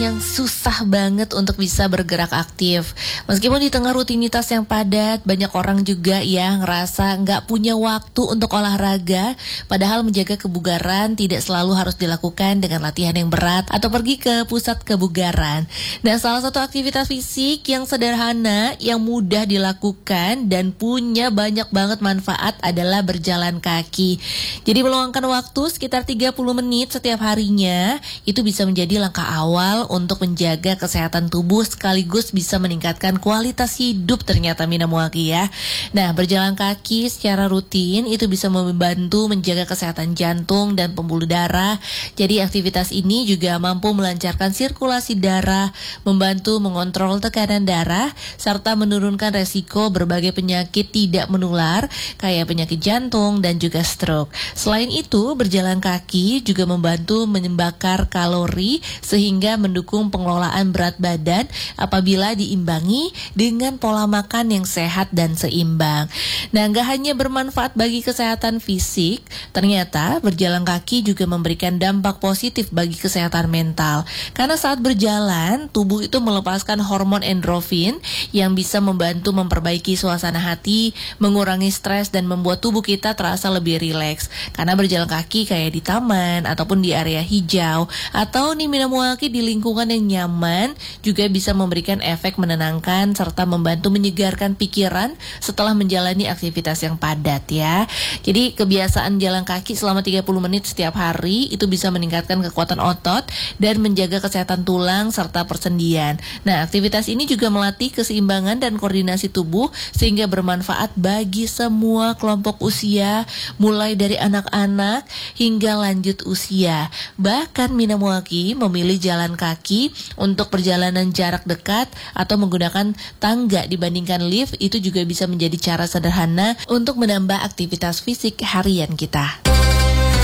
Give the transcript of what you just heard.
yang susah banget untuk bisa bergerak aktif. Meskipun di tengah rutinitas yang padat, banyak orang juga ya ngerasa nggak punya waktu untuk olahraga. Padahal menjaga kebugaran tidak selalu harus dilakukan dengan latihan yang berat atau pergi ke pusat kebugaran. Nah, salah satu aktivitas fisik yang sederhana, yang mudah dilakukan dan punya banyak banget manfaat adalah berjalan kaki. Jadi meluangkan waktu sekitar 30 menit setiap harinya, itu bisa menjadi langkah awal untuk menjaga kesehatan tubuh sekaligus bisa meningkatkan kualitas hidup ternyata Minamuaki ya. Nah, berjalan kaki secara rutin itu bisa membantu menjaga kesehatan jantung dan pembuluh darah. Jadi aktivitas ini juga mampu melancarkan sirkulasi darah, membantu mengontrol tekanan darah, serta menurunkan resiko berbagai penyakit tidak menular kayak penyakit jantung dan juga stroke. Selain itu, berjalan kaki juga membantu membakar kalori sehingga mendukung pengelolaan berat badan apabila diimbangi dengan pola makan yang sehat dan seimbang. Nah, gak hanya bermanfaat bagi kesehatan fisik, ternyata berjalan kaki juga memberikan dampak positif bagi kesehatan mental. Karena saat berjalan, tubuh itu melepaskan hormon endorfin yang bisa membantu memperbaiki suasana hati, mengurangi stres dan membuat tubuh kita terasa lebih rileks. Karena berjalan kaki kayak di taman ataupun di area hijau atau nih Minamuaki di lingkungan yang nyaman juga bisa memberikan efek menenangkan serta membantu menyegarkan pikiran setelah menjalani aktivitas yang padat ya. Jadi kebiasaan jalan kaki selama 30 menit setiap hari itu bisa meningkatkan kekuatan otot dan menjaga kesehatan tulang serta persendian. Nah, aktivitas ini juga melatih keseimbangan dan koordinasi tubuh sehingga bermanfaat bagi semua kelompok usia mulai dari anak-anak hingga lanjut usia. Bahkan Minamuaki memilih jalan kaki untuk perjalanan jarak dekat atau menggunakan tangga dibandingkan lift. Itu juga bisa menjadi cara sederhana untuk menambah aktivitas fisik harian kita.